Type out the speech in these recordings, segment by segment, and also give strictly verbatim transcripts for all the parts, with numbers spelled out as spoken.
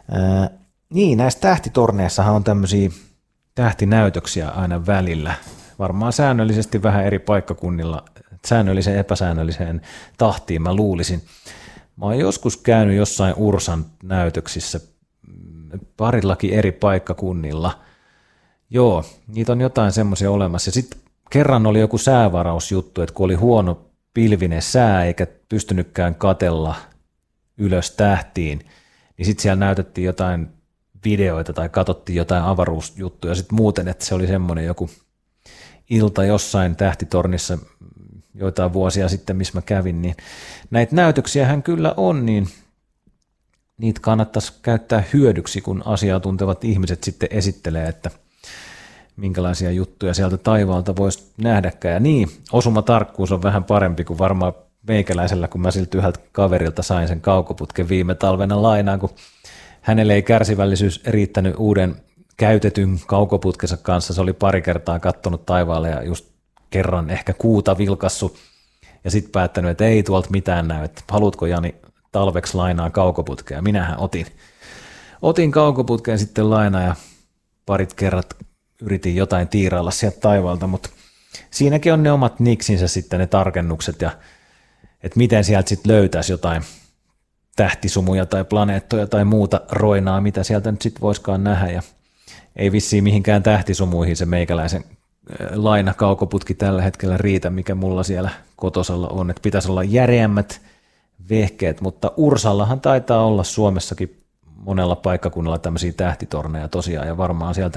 Ää, niin, näissä tähtitorneissahan on tämmöisiä tähtinäytöksiä aina välillä. Varmaan säännöllisesti vähän eri paikkakunnilla, säännölliseen epäsäännölliseen tahtiin mä luulisin. Mä oon joskus käynyt jossain Ursan näytöksissä parillakin eri paikkakunnilla. Joo, niitä on jotain semmoisia olemassa. Ja sitten kerran oli joku säävarausjuttu, että kun oli huono pilvinen sää eikä pystynytkään katella ylös tähtiin, niin sitten siellä näytettiin jotain videoita tai katsottiin jotain avaruusjuttuja sitten muuten, että se oli semmoinen joku ilta jossain tähtitornissa joitain vuosia sitten, missä mä kävin, niin näitä näytöksiähän kyllä on, niin niitä kannattaisi käyttää hyödyksi, kun asiantuntevat ihmiset sitten esittelee, että minkälaisia juttuja sieltä taivaalta voisi nähdäkään. Ja niin, osumatarkkuus on vähän parempi kuin varmaan meikäläisellä, kun mä siltä yhdeltä kaverilta sain sen kaukoputken viime talvena lainaan, kun hänelle ei kärsivällisyys riittänyt uuden käytetyn kaukoputkensa kanssa. Se oli pari kertaa kattonut taivaalle ja just kerran ehkä kuuta vilkassu ja sitten päättänyt, että ei tuolta mitään näy, että haluatko Jani talveksi lainaa kaukoputkea. Minähän otin. Otin kaukoputkeen sitten lainaa ja parit kerrat yritin jotain tiirailla sieltä taivaalta, mutta siinäkin on ne omat niksinsä sitten ne tarkennukset ja että miten sieltä sitten löytäisi jotain tähtisumuja tai planeettoja tai muuta roinaa, mitä sieltä nyt sitten voisikaan nähdä ja ei vissiin mihinkään tähtisumuihin se meikäläisen laina kaukoputki tällä hetkellä riitä, mikä mulla siellä kotosalla on, että pitäisi olla järeämmät vehkeet, mutta Ursallahan taitaa olla Suomessakin monella paikkakunnalla tämmöisiä tähtitorneja tosiaan ja varmaan sieltä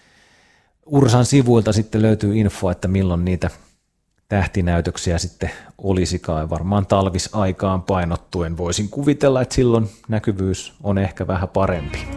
Ursan sivuilta sitten löytyy info, että milloin niitä tähtinäytöksiä sitten olisikaan. Varmaan talvisaikaan painottuen voisin kuvitella, että silloin näkyvyys on ehkä vähän parempi.